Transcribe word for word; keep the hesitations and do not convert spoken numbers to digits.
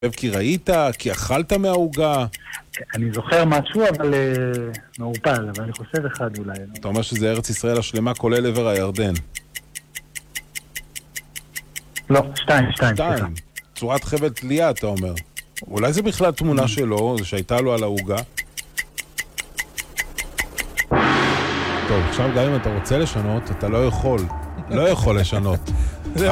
כי ראית, כי אכלת מהעוגה. אני זוכר משהו, אבל מעורפל, אבל אני חושב אחד אולי. אתה אומר שזה ארץ ישראל השלמה כולל עבר הירדן. לא, שתיים, שתיים. שתיים. צורת חבל תלייה, אתה אומר. אולי זה בכלל תמונה שלו, זה שהייתה לו על העוגה. טוב, עכשיו גם אם אתה רוצה לשנות, אתה לא יכול. לא יכול לשנות.